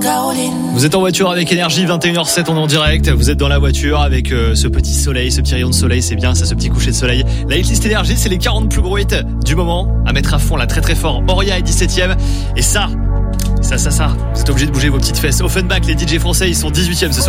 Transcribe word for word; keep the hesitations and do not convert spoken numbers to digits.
Vous êtes en voiture avec Énergie, vingt et une heures sept, on est en direct. Vous êtes dans la voiture avec euh, ce petit soleil, ce petit rayon de soleil, c'est bien ça, ce petit coucher de soleil. La hitlist Énergie, c'est les quarante plus gros hits du moment à mettre à fond là, très très fort. Oria est dix-septième et ça, ça, ça, ça, vous êtes obligé de bouger vos petites fesses. Offenbach, les D J français, ils sont dix-huitième ce soir.